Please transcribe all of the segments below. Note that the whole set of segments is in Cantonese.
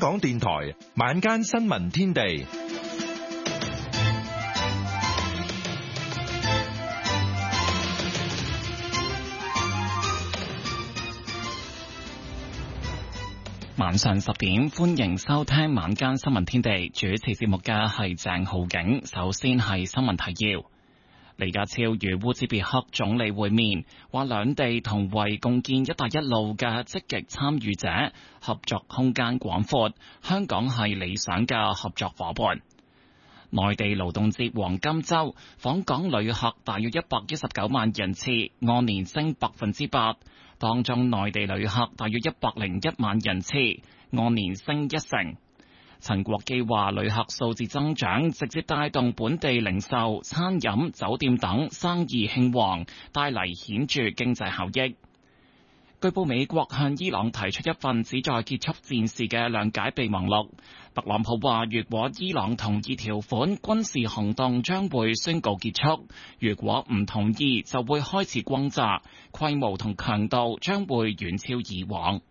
港電台晚間新聞天地。 晚上10點，歡迎收聽晚間新聞天地。主持節目嘅係鄭浩景。首先係新聞提要。李家超與烏茲別克總理會面，話兩地同為共建“一帶一路”嘅積極參與者，合作空間廣闊，香港係理想嘅合作夥伴。內地勞動節黃金週訪港旅客大約119萬人次，按年升8%，當中內地旅客大約101萬人次，按年升1成。陳國基話，旅客數字增長直接帶動本地零售、餐飲、酒店等生意興旺，帶嚟顯著經濟效益。據報美國向伊朗提出一份旨在結束戰事嘅諒解備忘錄。特朗普話，如果伊朗同意條款，軍事行動將會宣告結束；如果唔同意，就會開始轟炸，規模同強度將會遠超以往。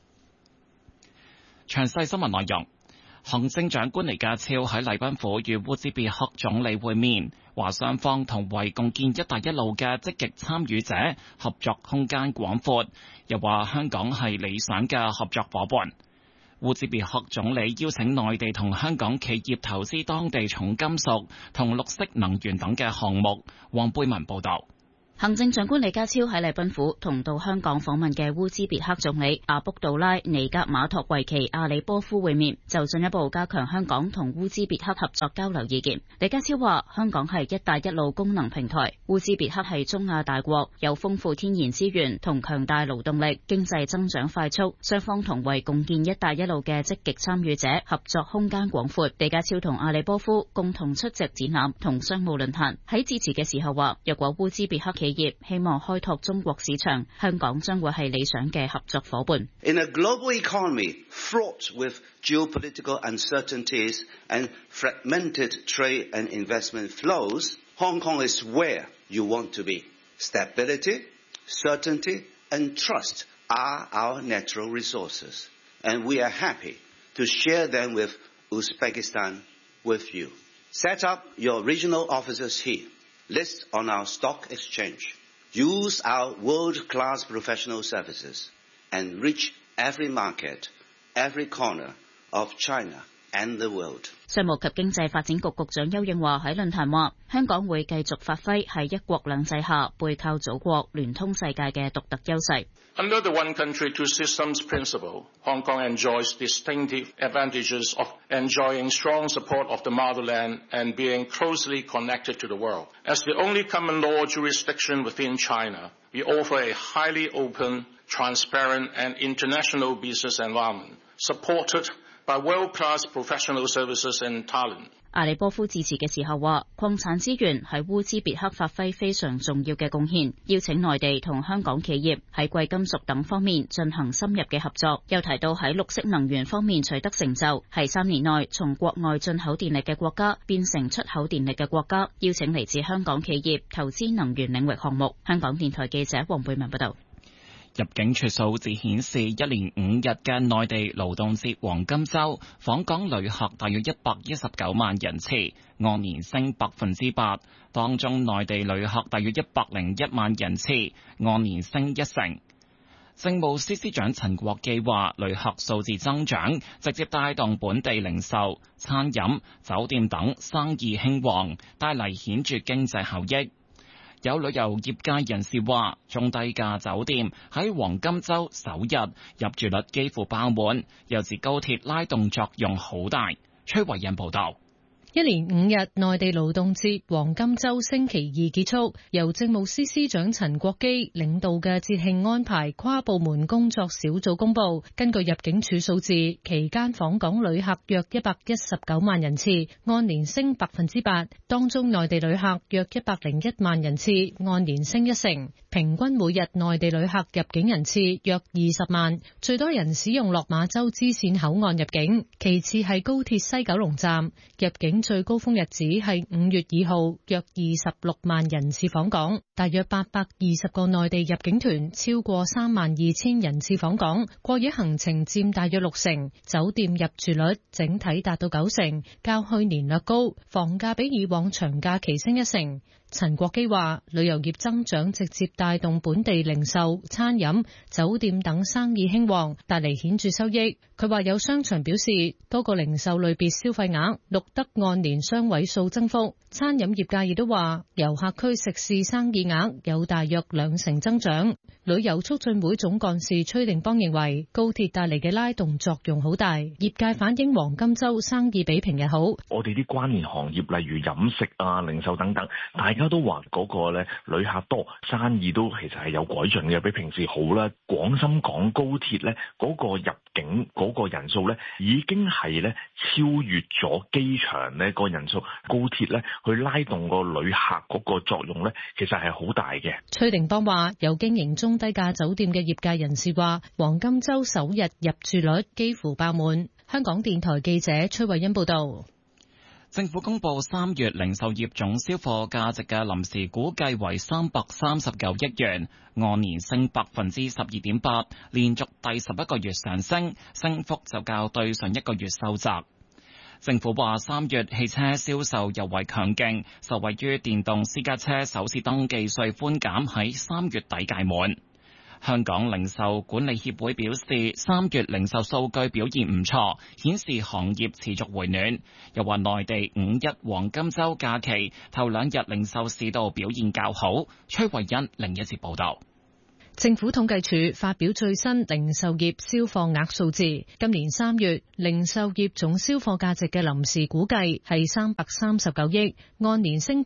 詳細新聞內容。行政長官李家超喺禮賓府與烏茲別克總理會面，話雙方同為共建“一帶一路”嘅積極參與者，合作空間廣闊，又話香港係理想嘅合作夥伴。烏茲別克總理邀請內地同香港企業投資當地重金屬同綠色能源等嘅項目。黃貝文報道。 行政長官李家超喺禮賓府同到香港訪問嘅烏茲別克總理阿卜杜拉尼格馬托維奇阿里波夫會面，就進一步加強香港同烏茲別克合作交流意見。李家超話，香港係“一帶一路”功能平台，烏茲別克係中亞大國，有豐富天然資源同強大勞動力，經濟增長快速，雙方同為共建“一帶一路”嘅積極參與者，合作空間廣闊。李家超同阿里波夫共同出席展覽同商務論壇。喺致辭嘅時候話，若果烏茲別克企業希望開拓中國市場，香港將會係理想嘅合作夥伴。 In a global economy fraught with geopolitical uncertainties and fragmented trade and investment flows, Hong Kong is where you want to be. Stability, certainty, and trust are our natural resources, and we are happy to share them with Uzbekistan with you. Set up your regional offices here. List on our stock exchange. Use our world-class professional services and reach every market, every corner of China and the world. 商務及經濟發展局局長邱應華喺論壇話，香港會繼續發揮喺一國兩制下背靠祖國、聯通世界嘅獨特優勢。 Under the one country, two systems principle, Hong Kong enjoys distinctive advantages of enjoying strong support of the motherland and being closely connected to the world. As the only common law jurisdiction within China, we offer a highly open, transparent, and international business environment, supported by world-class professional services and talent. 阿里波夫致辭嘅時候話，礦產資源喺烏茲別克發揮非常重要嘅貢獻，邀請內地同香港企業喺貴金屬等方面進行深入嘅合作。又提到喺綠色能源方面取得成就，係3年內從國外進口電力嘅國家變成出口電力嘅國家，邀請嚟自香港企業投資能源領域項目。香港電台記者黃貝文報道。 入境處數字顯示，一連5日嘅內地勞動節黃金週訪港旅客大約119萬人次，按年升8%，當中內地旅客大約101萬人次，按年升1成。政務司司長陳國基話，旅客數字增長直接帶動本地零售、餐飲、酒店等生意興旺，帶嚟顯著經濟效益。有旅遊業界人士話，中低價酒店喺黃金週首日入住率幾乎爆滿，又指高鐵拉動作用好大。崔慧欣報道。 一連5日內地勞動節黃金週星期二結束，由政務司司長陳國基領導嘅節慶安排跨部門工作小組公佈，根據入境處數字，期間訪港旅客約119萬人次，按年升8%，當中內地旅客約101萬人次，按年升1成。 平均每日內地旅客入境人次約20萬，最多人使用落馬洲支線口岸入境，其次係高鐵西九龍站。入境最高峰日子係5月2號，約26萬人次訪港，大約820個內地入境團，超過32000人次訪港，過夜行程佔大約60%，酒店入住率整體達到90%，較去年略高，房價比以往長假期升1成。陳國基話，旅遊業增長直接帶動本地零售、餐飲、酒店等生意興旺，帶嚟顯著收益。佢話有商場表示，多個零售類別消費額錄得按年雙位數增幅。餐飲業界亦都話，遊客區食肆生意額有大約2成增長。旅遊促進會總幹事崔定邦認為，高鐵帶嚟嘅拉動作用好大，業界反映黃金週生意比平日好。 我哋啲關聯行業，例如飲食啊、零售等等，大家都話嗰個咧旅客多，生意都其實係有改進嘅，比平時好啦。廣深港高鐵咧嗰個入境嗰個人數咧已經係咧超越咗機場咧個人數，高鐵咧去拉動個旅客嗰個作用咧，其實係好大嘅。 崔定邦話，有經營中低價酒店嘅業界人士話，黃金週首日入住率幾乎爆滿。香港電台記者崔慧欣報道。 政府公布3月零售業總銷貨價值嘅臨時估計為339億元，按年升12.8%，連續第11個月上升，升幅就較對上一個月收窄。政府話3月汽車銷售尤為強勁，受惠於電動私家車首次登記稅寬減喺3月底屆滿。香港零售管理協會表示，3月零售數據表現唔錯，顯示行業持續回暖。又話內地5一黃金週假期頭2日零售市道表現較好。崔慧欣另一節報道。 政府統計處發表最新零售業銷貨額數字，今年3月零售業總銷貨價值嘅臨時估計係339億，按年升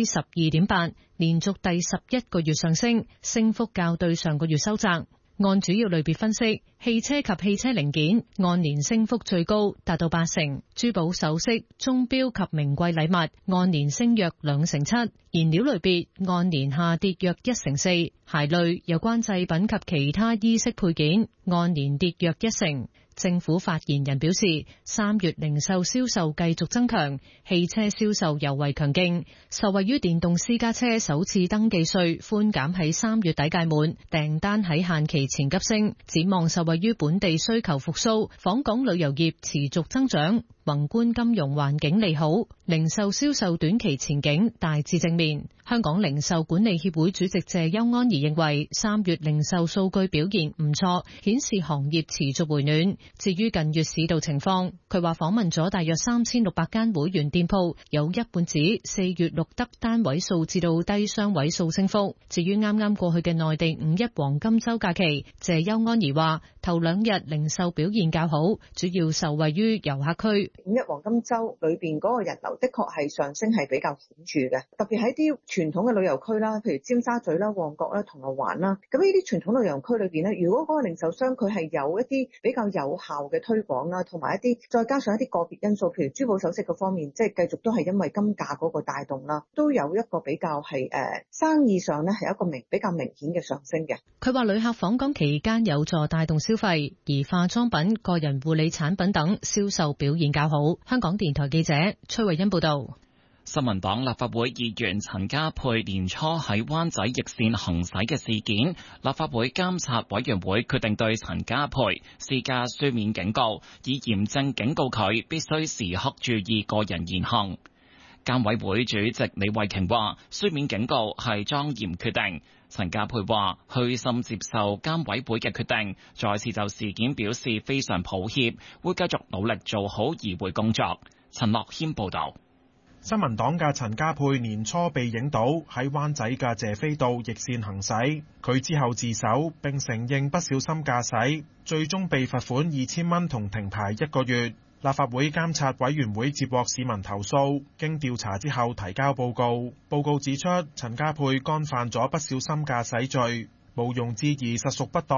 12.8%，連續第11個月上升，升幅較對上個月收窄。按主要類別分析，汽車及汽車零件按年升幅最高，達到8成；珠寶首飾、鐘錶及名貴禮物按年升約2成7；燃料類別按年下跌約1成4；鞋類、有關製品及其他衣飾配件按年跌約1成。政府發言人表示，3月零售銷售繼續增強，汽車銷售尤為強勁，受惠於電動私家車首次登記稅寬減喺3月底屆滿，訂單喺限期前急升。展望受惠於本地需求復甦，訪港旅遊業持續增長，宏觀金融環境利好，零售銷售短期前景大致正面。香港零售管理協會主席謝邱安儀認為，3月零售數據表現唔錯，顯示行業持續回暖。至於近月市道情況，佢話訪問咗大約3600間會員店鋪，有一半指4月錄得單位數至到低雙位數升幅。至於啱啱過去嘅內地5一黃金週假期，謝邱安儀話頭2日零售表現較好，主要受惠於遊客區。 5一黃金週裏邊嗰個人流的確係上升係比較顯著嘅，特別喺啲傳統嘅旅遊區啦，譬如尖沙咀啦、旺角啦、銅鑼灣啦，咁呢啲傳統旅遊區裏邊咧，如果嗰個零售商佢係有一啲比較有效嘅推廣啦，同埋一啲再加上一啲個別因素，譬如珠寶首飾嗰方面，即係繼續都係因為金價嗰個帶動啦，都有一個比較係生意上咧係一個比較明顯嘅上升嘅。 佢話旅客訪港期間有助帶動消費，而化妝品、個人護理產品等銷售表現較好。香港電台記者崔慧欣報道。 新民黨立法會議員陳家珮年初喺灣仔逆線行駛嘅事件，立法會監察委員會決定對陳家珮施加書面警告，以嚴正警告佢必須時刻注意個人言行。監委會主席李慧瓊話：書面警告係莊嚴決定。陳家珮話：虛心接受監委會嘅決定，再次就事件表示非常抱歉，會繼續努力做好議會工作。陳樂謙報道。 新民黨嘅陳家珮年初被影到喺灣仔嘅謝斐道逆線行駛，佢之後自首並承認不小心駕駛，最終被罰款2000蚊同停牌1個月。立法會監察委員會接獲市民投訴，經調查之後提交報告。報告指出，陳家珮干犯咗不小心駕駛罪，毋庸置疑實屬不當。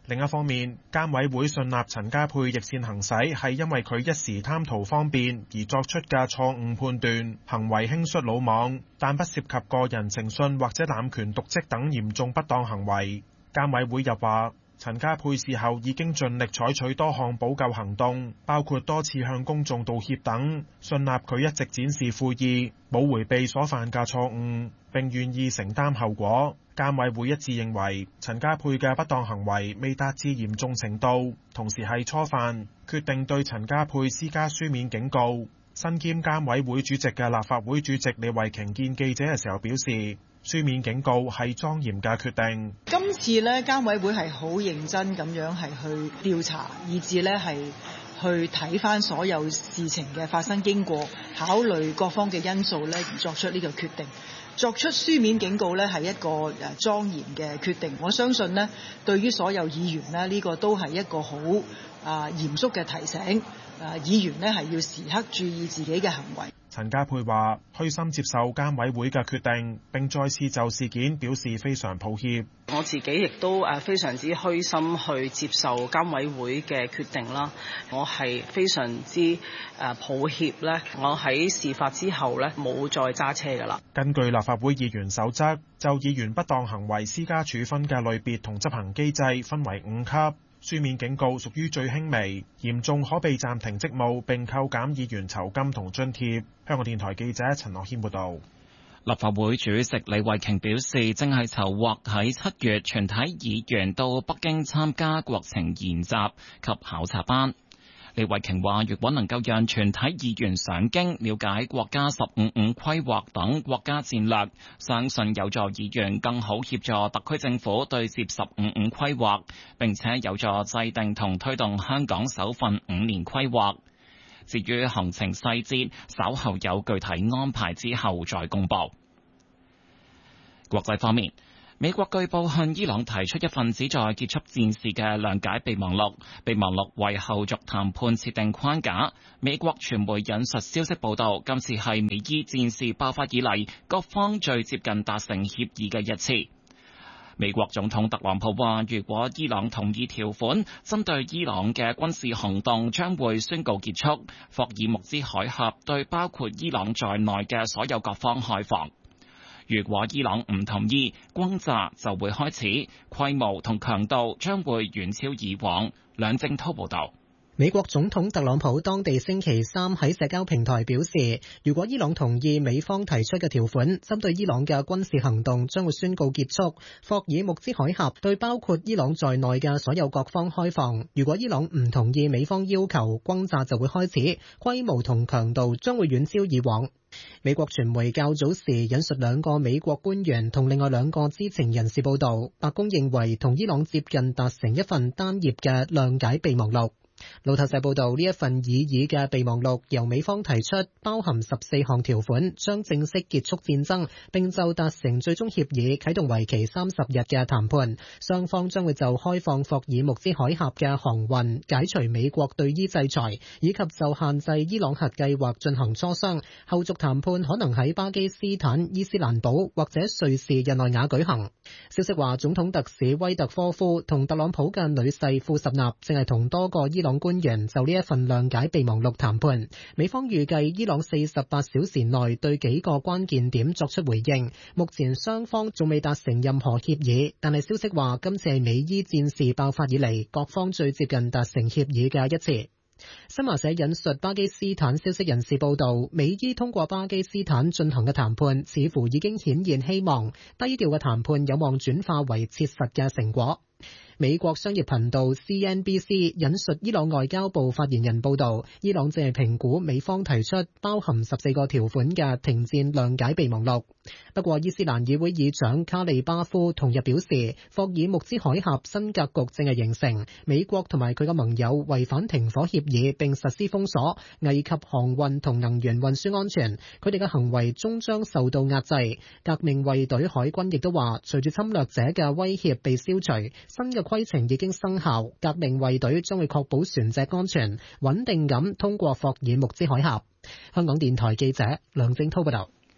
另一方面，監委會信納陳家珮逆線行駛係因為佢一時貪圖方便而作出嘅錯誤判斷，行為輕率魯莽，但不涉及個人誠信或者濫權瀆職等嚴重不當行為。監委會又話，陳家珮事後已經盡力採取多項補救行動，包括多次向公眾道歉等，信納佢一直展示悔意，冇迴避所犯嘅錯誤，並願意承擔後果。監委會一致認為，陳家珮嘅不當行為未達至嚴重程度，同時係初犯，決定對陳家珮施加書面警告。身兼監委會主席嘅立法會主席李慧瓊見記者嘅時候表示，書面警告係莊嚴嘅決定。 今次呢，監委會係好認真咁樣係去調查，以至呢係去睇返所有事情嘅發生經過，考慮各方嘅因素呢而作出呢個決定。作出書面警告呢係一個莊嚴嘅決定，我相信呢對於所有議員呢，呢個都係一個好嚴肅嘅提醒。議員呢係要時刻注意自己嘅行為。 陳家珮話虛心接受監委會嘅決定，並再次就事件表示非常抱歉。 我自己亦都非常之虛心去接受監委會嘅決定啦。我係非常之抱歉咧，我喺事發之後咧冇再揸車㗎啦。 根據立法會議員守則，就議員不當行為施加處分嘅類別同執行機制分為5級。書面警告屬於最輕微，嚴重可被暫停職務並扣減議員酬金同津貼。香港電台記者陳樂軒報導。 立法會主席李慧瓊表示，正係籌劃喺7月全體議員到北京參加國情研習及考察班。李慧瓊話，如果能夠讓全體議員上京了解國家15/5規劃等國家戰略，相信有助議員更好協助特區政府對接15/5規劃，並且有助制定同推動香港首份5年規劃。至於行程細節，稍後有具體安排之後再公佈。國際方面，美國據報向伊朗提出一份旨在結束戰事嘅諒解備忘錄，備忘錄為後續談判設定框架。美國傳媒引述消息報道，今次係美伊戰事爆發以嚟各方最接近達成協議嘅一次。美國總統特朗普話，如果伊朗同意條款，針對伊朗嘅軍事行動將會宣告結束。霍爾木茲海峽對包括伊朗在內嘅所有各方開放。如果伊朗唔同意，轟炸就會開始，規模同強度將會遠超以往。梁正濤報道。 美國總統特朗普當地星期三喺社交平台表示，如果伊朗同意美方提出嘅條款，針對伊朗嘅軍事行動將會宣告結束。霍爾木茲海峽對包括伊朗在內嘅所有各方開放。如果伊朗唔同意美方要求，轟炸就會開始，規模同強度將會遠超以往。美國傳媒較早時引述2個美國官員同另外2個知情人士報道，白宮認為同伊朗接近達成一份單頁嘅諒解備忘錄。路透社報道，呢一份擬議嘅備忘錄由美方提出，包含14項條款，將正式結束戰爭，並就達成最終協議啟動為期30日嘅談判。雙方將會就開放霍爾木茲海峽嘅航運、解除美國對伊制裁，以及就限制伊朗核計劃進行磋商。後續談判可能喺巴基斯坦伊斯蘭堡或者瑞士日內瓦舉行。消息話，總統特使威特科夫同特朗普嘅女婿庫什納正係同多個伊朗官員就呢一份諒解備忘錄談判。美方預計伊朗48小時內對幾個關鍵點作出回應。目前雙方仲未達成任何協議，但係消息話今次係美伊戰事爆發以嚟各方最接近達成協議嘅一次。新華社引述巴基斯坦消息人士報道，美伊通過巴基斯坦進行嘅談判似乎已經顯現希望，低調嘅談判有望轉化為切實嘅成果。美國商業頻道 CNBC 引述伊朗外交部發言人報道，伊朗正係評估美方提出包含14個條款嘅停戰諒解備忘錄。不過伊斯蘭議會議長卡利巴夫同日表示，霍爾木茲海峽新格局正係形成，美國同埋佢嘅盟友違反停火協議並實施封鎖，危及航運同能源運輸安全，佢哋嘅行為終將受到壓制。革命衛隊海軍亦都話，隨住侵略者嘅威脅被消除，新嘅規程已經生效，革命衛隊將會確保船隻安全，穩定咁通過霍爾木茲海峽。香港電台記者梁正濤報道。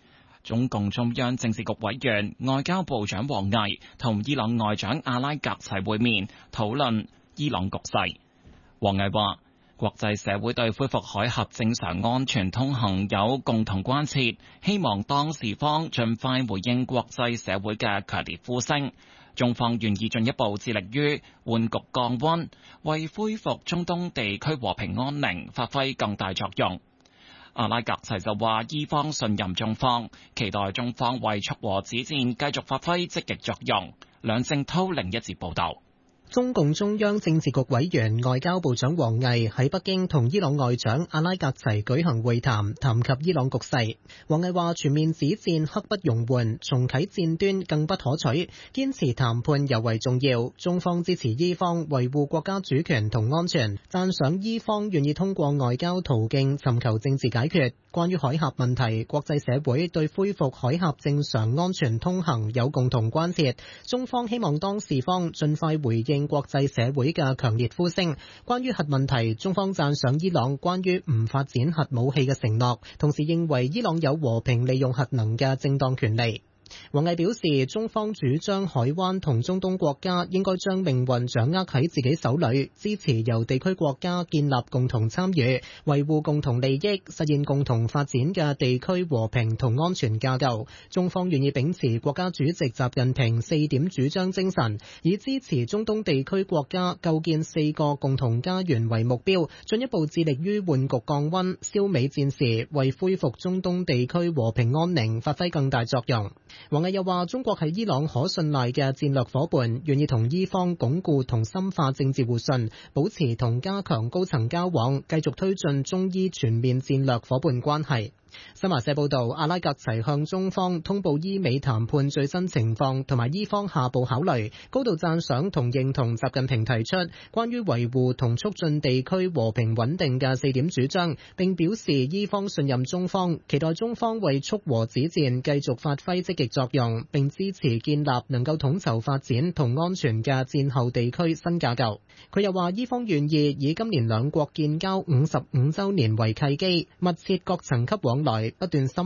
中共中央政治局委員、外交部長王毅同伊朗外長阿拉格齊會面，討論伊朗局勢。王毅話：國際社會對恢復海峽正常安全通行有共同關切，希望當事方盡快回應國際社會嘅強烈呼聲。中方願意進一步致力於緩局降溫，為恢復中東地區和平安寧發揮更大作用。阿拉格齊就話：伊方信任中方，期待中方為促和止戰繼續發揮積極作用。梁正濤另一節報道。 中共中央政治局委員、外交部長王毅喺北京同伊朗外長阿拉格齊舉行會談，談及伊朗局勢。王毅話：全面止戰刻不容緩，重啟戰端更不可取，堅持談判尤為重要。中方支持伊方維護國家主權同安全，讚賞伊方願意通過外交途徑尋求政治解決。關於海峽問題，國際社會對恢復海峽正常安全通行有共同關切，中方希望當事方盡快回應國際社會嘅強烈呼聲。關於核問題，中方讚賞伊朗關於唔發展核武器嘅承諾，同時認為伊朗有和平利用核能嘅正當權利。王毅表示，中方主張海灣同中東國家應該將命運掌握喺自己手裏，支持由地區國家建立共同參與、維護共同利益、實現共同發展嘅地區和平同安全架構。中方願意秉持國家主席習近平4點主張精神，以支持中東地區國家構建4個共同家園為目標，進一步致力於緩局降溫、消弭戰事，為恢復中東地區和平安寧發揮更大作用。王毅又話：中國係伊朗可信賴嘅戰略夥伴，願意同伊方鞏固同深化政治互信，保持同加強高層交往，繼續推進中伊全面戰略夥伴關係。新華社報道，阿拉格齊向中方通報伊美談判最新情況同埋伊方下步考慮，高度讚賞同認同習近平提出關於維護同促進地區和平穩定嘅4點主張，並表示伊方信任中方，期待中方為促和止戰繼續發揮積極作用，並支持建立能夠統籌發展同安全嘅戰後地區新架構。佢又話，伊方願意以今年兩國建交55週年為契機，密切各層級往來，不斷深